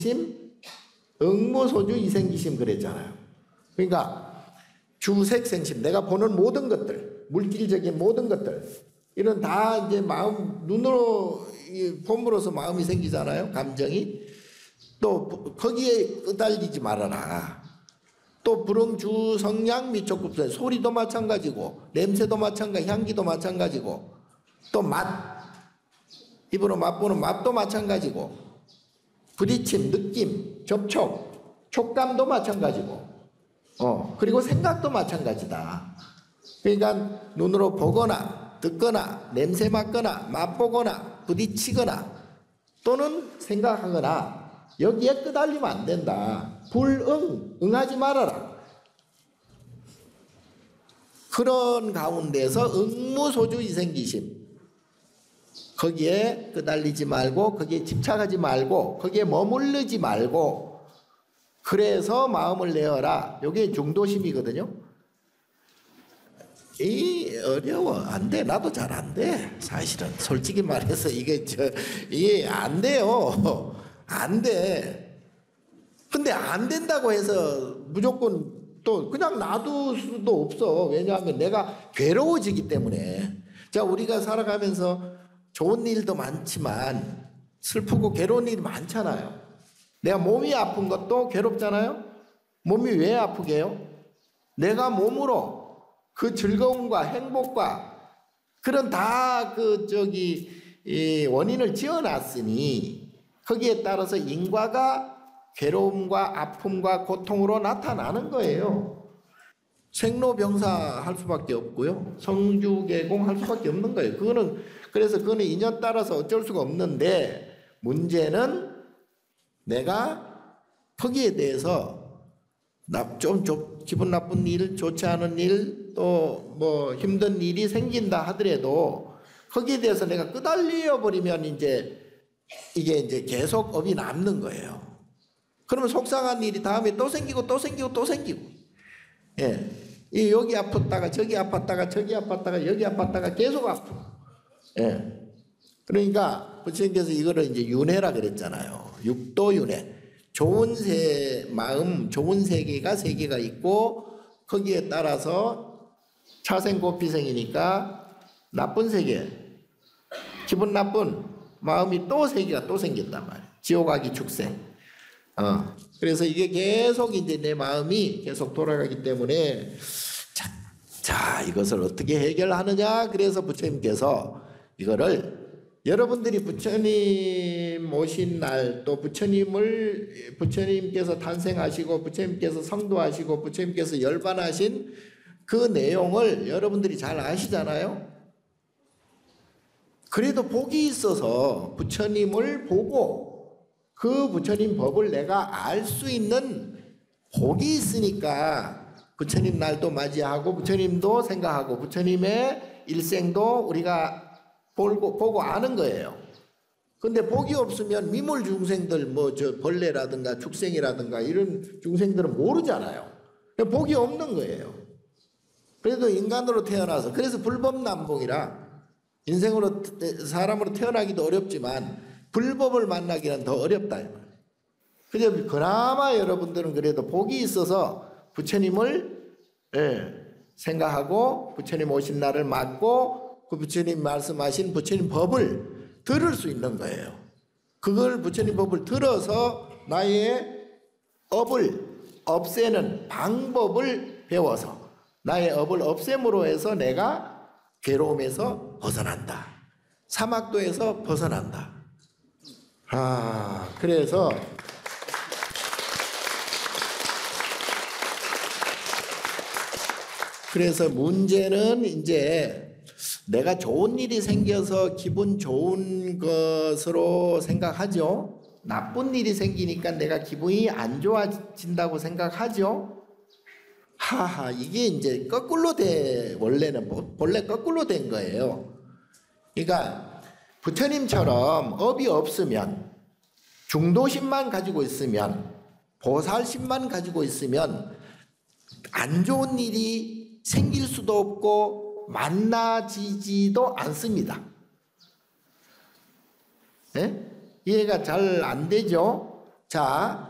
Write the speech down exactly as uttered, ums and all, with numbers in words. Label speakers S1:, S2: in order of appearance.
S1: 응무소주 이생기심 그랬잖아요. 그러니까 주색생심, 내가 보는 모든 것들, 물질적인 모든 것들, 이런 다 이제 마음, 눈으로 봄으로서 마음이 생기잖아요. 감정이. 또 거기에 끄달리지 말아라. 또 불응주 성량 미촉급세, 소리도 마찬가지고 냄새도 마찬가지, 향기도 마찬가지고 또 맛, 입으로 맛보는 맛도 마찬가지고 부딪힘, 느낌, 접촉, 촉감도 마찬가지고 어 그리고 생각도 마찬가지다. 그러니까 눈으로 보거나 듣거나 냄새 맡거나 맛보거나 부딪히거나 또는 생각하거나 여기에 끄달리면 안 된다. 불응, 응하지 말아라. 그런 가운데서 응무소주 이생기심, 거기에 끄달리지 말고 거기에 집착하지 말고 거기에 머무르지 말고 그래서 마음을 내어라. 이게 중도심이거든요. 이 어려워. 안 돼. 나도 잘 안 돼. 사실은 솔직히 말해서 이게 저 이게 안 돼요. 안 돼. 근데 안 된다고 해서 무조건 또 그냥 놔둘 수도 없어. 왜냐하면 내가 괴로워지기 때문에. 자, 우리가 살아가면서 좋은 일도 많지만 슬프고 괴로운 일이 많잖아요. 내가 몸이 아픈 것도 괴롭잖아요. 몸이 왜 아프게 해요? 내가 몸으로 그 즐거움과 행복과 그런 다 그 저기 이 원인을 지어놨으니 거기에 따라서 인과가 괴로움과 아픔과 고통으로 나타나는 거예요. 생로병사 할 수밖에 없고요. 성주개공 할 수밖에 없는 거예요. 그거는 그래서 그거는 인연 따라서 어쩔 수가 없는데 문제는 내가 거기에 대해서 좀 기분 나쁜 일, 좋지 않은 일, 또 뭐 힘든 일이 생긴다 하더라도 거기에 대해서 내가 끄달려 버리면 이제 이게 이제 계속 업이 남는 거예요. 그러면 속상한 일이 다음에 또 생기고 또 생기고 또 생기고, 예, 이 여기 아팠다가 저기 아팠다가 저기 아팠다가 여기 아팠다가 계속 아프고, 예, 그러니까 부처님께서 이거를 이제 윤회라 그랬잖아요. 육도윤회. 좋은 세 마음, 좋은 세계가 세 개가 있고 거기에 따라서 차생고피생이니까 나쁜 세계, 기분 나쁜 마음이 또 세 개가 또 생긴단 말이에요. 지옥아기 축생. 어. 그래서 이게 계속 이제 내 마음이 계속 돌아가기 때문에 자, 자 이것을 어떻게 해결하느냐. 그래서 부처님께서 이거를 여러분들이 부처님 오신 날 또 부처님을 부처님께서 탄생하시고 부처님께서 성도하시고 부처님께서 열반하신 그 내용을 여러분들이 잘 아시잖아요. 그래도 복이 있어서 부처님을 보고 그 부처님 법을 내가 알 수 있는 복이 있으니까 부처님 날도 맞이하고 부처님도 생각하고 부처님의 일생도 우리가 보고, 보고 아는 거예요. 근데 복이 없으면 미물 중생들 뭐 저 벌레라든가 축생이라든가 이런 중생들은 모르잖아요. 복이 없는 거예요. 그래도 인간으로 태어나서 그래서 불법난봉이라 인생으로 사람으로 태어나기도 어렵지만 불법을 만나기는 더 어렵다. 근데 그나마 여러분들은 그래도 복이 있어서 부처님을 예, 생각하고 부처님 오신 날을 맞고 그 부처님 말씀하신 부처님 법을 들을 수 있는 거예요. 그걸 부처님 법을 들어서 나의 업을 없애는 방법을 배워서 나의 업을 없앰으로 해서 내가 괴로움에서 벗어난다. 사막도에서 벗어난다. 아, 그래서 그래서 문제는 이제 내가 좋은 일이 생겨서 기분 좋은 것으로 생각하죠. 나쁜 일이 생기니까 내가 기분이 안 좋아진다고 생각하죠. 하하, 이게 이제 거꾸로 돼. 원래는 본래 거꾸로 된 거예요. 그러니까 부처님처럼 업이 없으면 중도심만 가지고 있으면 보살심만 가지고 있으면 안 좋은 일이 생길 수도 없고 만나지지도 않습니다. 네? 이해가 잘 안 되죠? 자,